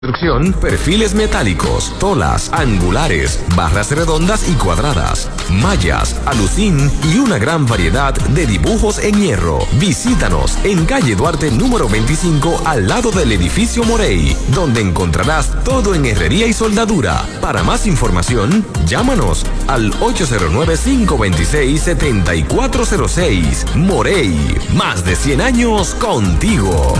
Construcción, perfiles metálicos, tolas, angulares, barras redondas y cuadradas, mallas, alucín y una gran variedad de dibujos en hierro. Visítanos en calle Duarte número 25 al lado del edificio Morey, donde encontrarás todo en herrería y soldadura. Para más información, llámanos al 809-526-7406. Morey, más de 100 años contigo.